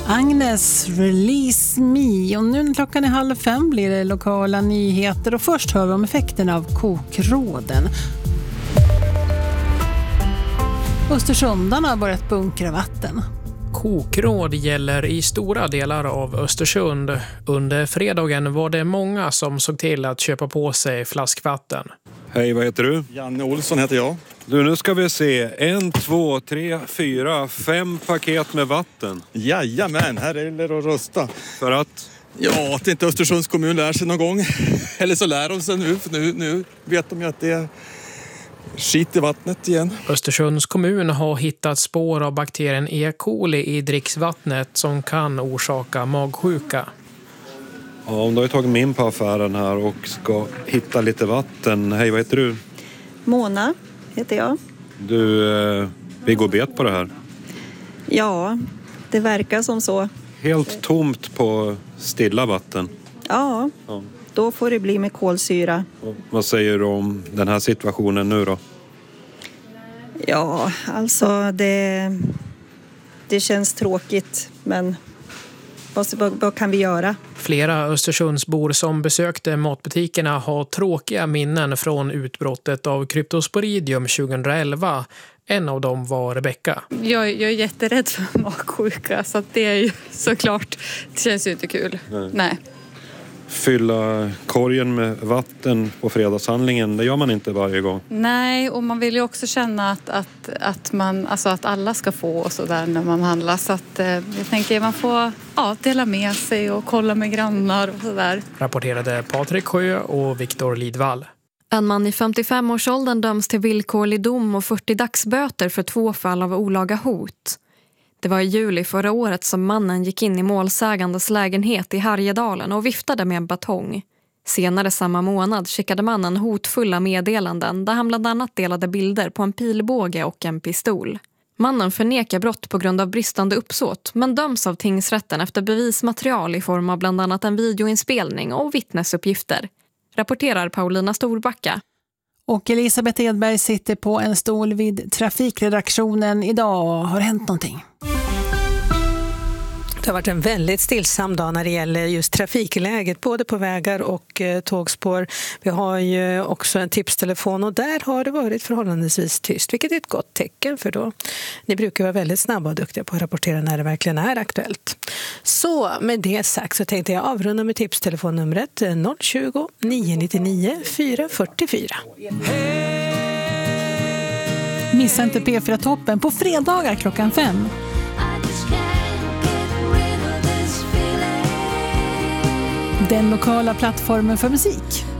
Agnes, Release Me. Och nu när klockan är 4:30 blir det lokala nyheter. Och först hör vi om effekterna av kokråden. Östersundarna har börjat bunkra vatten. Kokråd gäller i stora delar av Östersund. Under fredagen var det många som såg till att köpa på sig flaskvatten. Hej, vad heter du? Janne Olsson heter jag. Du, nu ska vi se. 1, 2, 3, 4, 5 paket med vatten. Jajamän, här är det att rösta. För att? Ja, att inte Östersunds kommun lär sig någon gång. Eller så lär de sig nu, för nu vet de ju att det är skit i vattnet igen. Östersunds kommun har hittat spår av bakterien E. coli i dricksvattnet som kan orsaka magsjuka. Ja, om du har tagit mig in på affären här och ska hitta lite vatten. Hej, vad heter du? Mona heter jag. Du, vi går bet på det här. Ja, det verkar som så. Helt tomt på stilla vatten. Ja, då får det bli med kolsyra. Och vad säger du om den här situationen nu då? Ja, alltså det känns tråkigt, men vad kan vi göra? Flera Östersundsbor som besökte matbutikerna har tråkiga minnen från utbrottet av kryptosporidium 2011. En av dem var Rebecka. Jag är jätterädd för magsjuka, så att det är ju såklart, det känns ju inte kul. Nej. Fylla korgen med vatten på fredagshandlingen, det gör man inte varje gång. Nej, och man vill ju också känna att alla ska få och sådär när man handlar. Så att jag tänker man får dela med sig och kolla med grannar och sådär. Rapporterade Patrik Sjö och Viktor Lidvall. En man i 55-årsåldern döms till villkorlig dom och 40 dagsböter för 2 fall av olaga hot. Det var i juli förra året som mannen gick in i målsägandes lägenhet i Härjedalen och viftade med en batong. Senare samma månad skickade mannen hotfulla meddelanden där han bland annat delade bilder på en pilbåge och en pistol. Mannen förnekar brott på grund av bristande uppsåt men döms av tingsrätten efter bevismaterial i form av bland annat en videoinspelning och vittnesuppgifter. Rapporterar Paulina Storbacka. Och Elisabeth Edberg sitter på en stol vid trafikredaktionen idag. Har det hänt någonting? Det har varit en väldigt stillsam dag när det gäller just trafikläget, både på vägar och tågspår. Vi har ju också en tipstelefon och där har det varit förhållandevis tyst, vilket är ett gott tecken för då. Ni brukar vara väldigt snabba och duktiga på att rapportera när det verkligen är aktuellt. Så med det sagt så tänkte jag avrunda med tipstelefonnumret 020 999 444. Missa inte P4-toppen på fredagar klockan 5. Den lokala plattformen för musik.